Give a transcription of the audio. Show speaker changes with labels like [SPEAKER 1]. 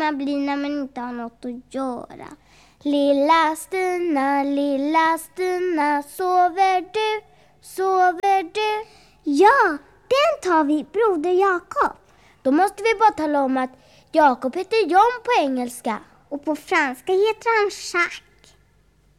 [SPEAKER 1] man blir när man inte har något att göra. Lilla Stina, sover du, sover du? Ja, den tar vi, broder Jakob. Då måste vi bara tala om att Jakob heter John på engelska. Och på franska heter han Jacques.